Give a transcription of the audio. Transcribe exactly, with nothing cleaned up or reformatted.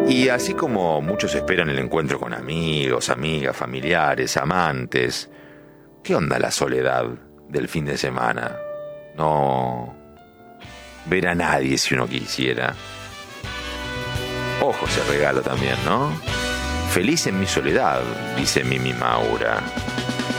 Y así como muchos esperan el encuentro con amigos, amigas, familiares, amantes, ¿qué onda la soledad del fin de semana? No ver a nadie si uno quisiera. Ojo ese regalo también, ¿no? Feliz en mi soledad, dice Mimi Maura.